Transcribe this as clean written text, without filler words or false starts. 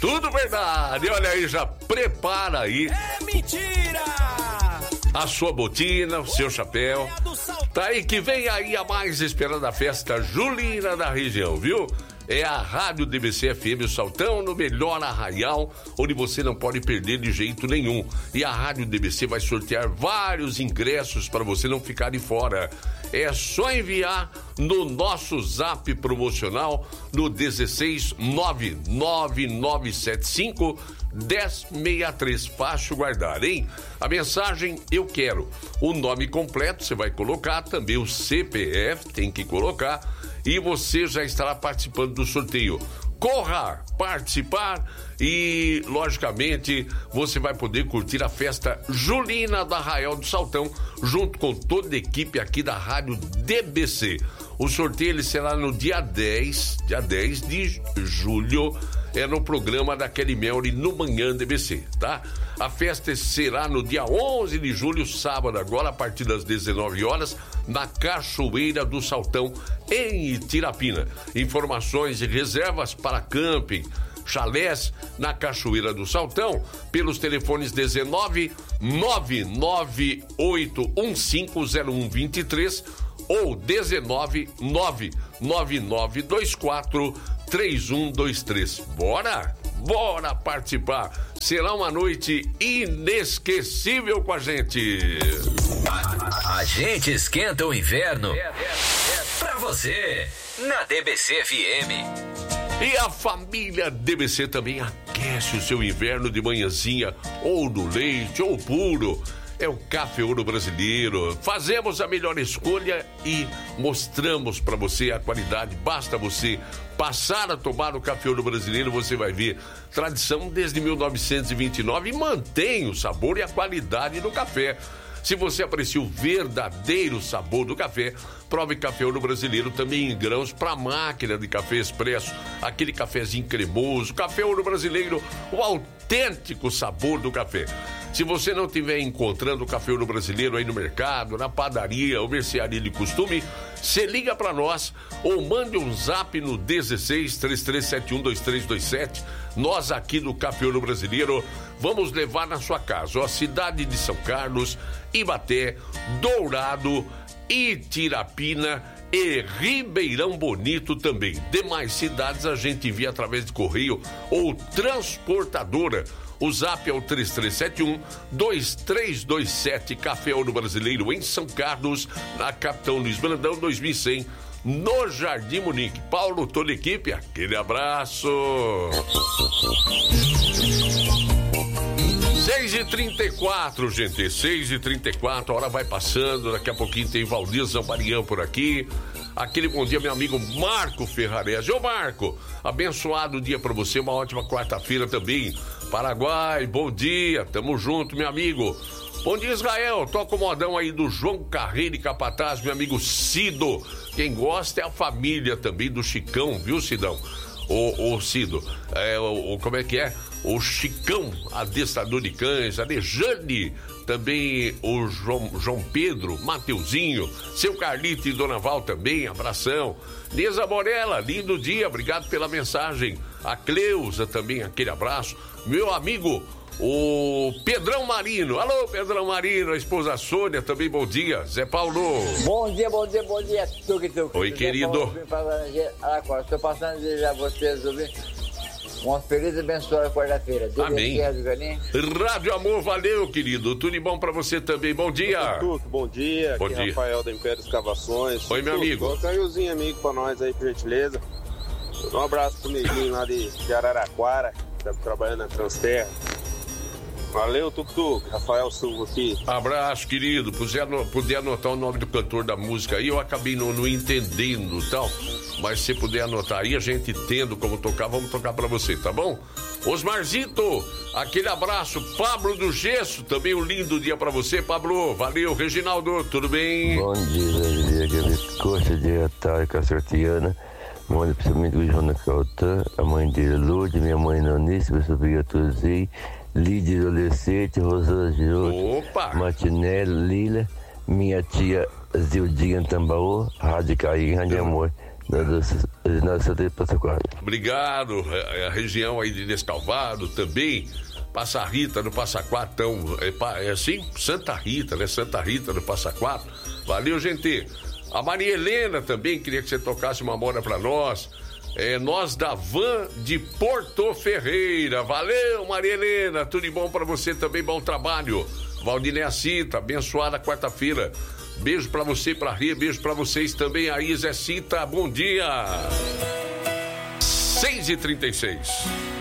tudo verdade. Olha aí, já prepara aí. É mentira! A sua botina, o seu chapéu. Tá aí que vem aí a mais esperada festa julina da região, viu? É a Rádio DBC FM, o Saltão, no melhor arraial, onde você não pode perder de jeito nenhum. E a Rádio DBC vai sortear vários ingressos para você não ficar de fora. É só enviar no nosso zap promocional no 16999751063. Fácil guardar, hein? A mensagem eu quero. O nome completo você vai colocar, também o CPF tem que colocar. E você já estará participando do sorteio. Corra participar e, logicamente, você vai poder curtir a festa julina da Arraial do Saltão, junto com toda a equipe aqui da Rádio DBC. O sorteio ele será no dia 10 de julho, no programa da Kelly Melry no Manhã DBC, tá? A festa será no dia 11 de julho, sábado agora, a partir das 19 horas, na Cachoeira do Saltão, em Itirapina. Informações e reservas para camping, chalés na Cachoeira do Saltão, pelos telefones 19 998150123 ou 19 99924 3123. Bora participar. Será uma noite inesquecível com a gente. A gente esquenta o inverno pra você na DBC FM. E a família DBC também aquece o seu inverno de manhãzinha, ou no leite, ou puro. É o Café Ouro Brasileiro. Fazemos a melhor escolha e mostramos para você a qualidade. Basta você passar a tomar o Café Ouro Brasileiro, você vai ver. Tradição desde 1929 e mantém o sabor e a qualidade do café. Se você aprecia o verdadeiro sabor do café, prove Café Ouro Brasileiro também em grãos para máquina de café expresso, aquele cafezinho cremoso. Café Ouro Brasileiro, o autêntico sabor do café. Se você não estiver encontrando o Café Ouro Brasileiro aí no mercado, na padaria ou mercearia de costume, você liga para nós ou mande um zap no 16 3371 2327. Nós aqui do Café Ouro Brasileiro vamos levar na sua casa, a cidade de São Carlos, Ibaté, Dourado, Itirapina e Ribeirão Bonito também. Demais cidades a gente envia através de correio ou transportadora. O zap é o 3371-2327, Café Ouro Brasileiro em São Carlos, na Capitão Luiz Brandão 2100, no Jardim Munique. Paulo, toda a equipe, aquele abraço. 6h34, gente, 6h34, a hora vai passando, daqui a pouquinho tem Valdir Zamparian por aqui. Aquele bom dia, meu amigo Marco Ferrarese. Ô Marco, abençoado dia pra você, uma ótima quarta-feira também. Paraguai, bom dia, tamo junto, meu amigo. Bom dia, Israel, toca o modão aí do João Carreiro e Capataz, meu amigo Cido. Quem gosta é a família também do Chicão, viu, Cidão? O Cido, como é que é? O Chicão, adestrador de cães, a Dejane, também o João Pedro, Mateuzinho, seu Carlito e Dona Val também, abração. Neza Morella, lindo dia, obrigado pela mensagem. A Cleusa também, aquele abraço. Meu amigo, o Pedrão Marino, alô Pedrão Marino, a esposa Sônia, também bom dia. Zé Paulo. Bom dia. Oi, querido. Estou passando a desejar a vocês, uma feliz e abençoada quarta-feira. Amém. Rádio Amor, valeu, querido. Tudo de bom pra você também. Bom dia. Bom dia. Bom aqui dia. Rafael da Império Escavações. Oi, meu amigo. Coloca aí um amigo pra nós aí, por gentileza. Um abraço pro neguinho lá de Araraquara, que tá trabalhando na Transterra. Valeu, Tutu. Rafael Silva aqui. Abraço, querido. Puder anotar o nome do cantor da música aí, eu acabei não entendendo e tal. Mas se puder anotar aí, a gente entendo como tocar, vamos tocar pra você, tá bom? Osmarzito, aquele abraço. Pablo do Gesso, também um lindo dia pra você, Pablo. Valeu, Reginaldo, tudo bem? Bom dia, aquele coxa de Atárica Sortiana. Manda principalmente o João Cauã, a mãe dele, Lourdes, minha mãe Nonice, meu sobrinho Tuzi, Lídia Adolescente, Rosana Giroto, Martinelli, Lila, minha tia Zildinha Tambaú, Rádio Carinha de Amor. Nossa de Passa Quatro. Obrigado. A região aí de Inês Calvado também. Passa Rita no Passa Quatro. Então, é assim? Santa Rita, né? Santa Rita no Passa Quatro. Valeu, gente. A Maria Helena também queria que você tocasse uma moda pra nós. Nós da Van de Porto Ferreira. Valeu, Maria Helena. Tudo de bom pra você também. Bom trabalho. Valdinéia Cita, abençoada quarta-feira. Beijo pra você, pra Ria. Beijo pra vocês também. A Isa Cita, bom dia. 6h36.